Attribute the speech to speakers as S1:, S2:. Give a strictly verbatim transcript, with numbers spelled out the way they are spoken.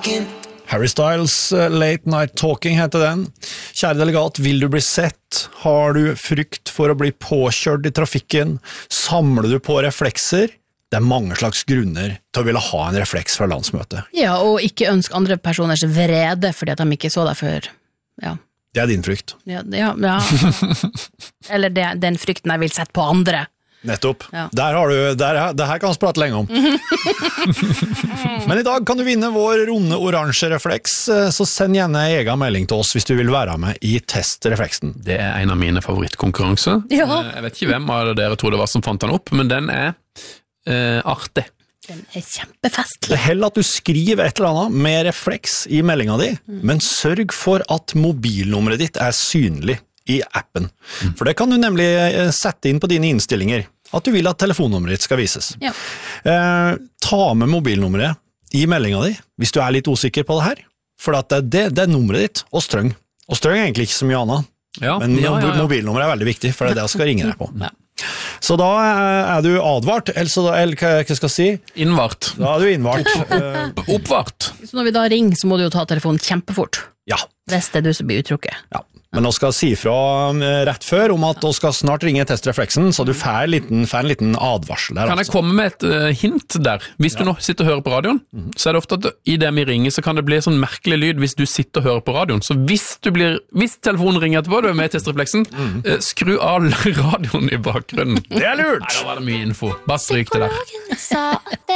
S1: talking.
S2: Harry Styles, uh, Late Night Talking heter den. Kjære delegat, vil du bli sett? Har du frykt for å bli påkjørt i trafikken? Samler du på reflekser? Det er mange slags grunner til å ville ha en refleks fra landsmøtet.
S3: Ja, og ikke ønske andre personers vrede fordi at de ikke så deg før. Ja.
S2: Det er din frykt.
S3: Ja, ja, ja. Eller det, den frykten jeg vil sette på andre.
S2: Nettopp.
S3: Ja.
S2: Der har du, der, det her kan vi prate lenge om. Men i dag kan du vinne vår runde oransje refleks, så send gjerne en egen melding til oss hvis du vil være med i testrefleksen.
S4: Det er en av mine favorittkonkurranser.
S3: Ja.
S4: Jeg vet ikke hvem av dere tror det var som fant den opp, men den er eh, artig.
S3: Den er kjempefestlig.
S2: Det heller at du skriver et eller annet med refleks i meldinga di, mm. men sørg for at mobilnummeret ditt er synlig i appen. Mm. For det kan du nemlig sette inn på dine innstillinger, at du vil at telefonnummeret ditt skal vises.
S3: Ja.
S2: Eh, ta med mobilnummeret i meldinga di, hvis du er litt usikker på det her, for at det, det, det er nummeret ditt, og strøng. Og strøng er egentlig ikke så mye annet,
S4: ja,
S2: men
S4: ja, ja, ja.
S2: mobilnummeret er veldig viktig, for det er det jeg skal ringe deg på.
S4: Ja.
S2: Så da er du advart, eller, så da, eller hva jeg skal si?
S4: Innvart.
S2: Da er du innvart.
S4: Oppvart.
S3: Så når vi da ringer, så må du jo ta telefonen kjempefort.
S2: Ja.
S3: Hvis det er du som blir utrukket.
S2: Ja. Men nå skal jeg si fra rett før om at du skal snart ringe testrefleksen, så du får en liten, får en liten advarsel der.
S4: Kan jeg
S2: altså.
S4: komme med et uh, hint der? Hvis ja. du nå sitter og hører på radioen, mm-hmm. så er det ofte at i det vi ringer, så kan det bli sånn merkelig lyd hvis du sitter og hører på radioen. Så hvis, du blir, hvis telefonen ringer etterpå, du er med i testrefleksen, mm-hmm. uh, skru av radioen i bakgrunnen.
S2: Det er lurt!
S4: Nei, da var det mye info. Bare stryk det der.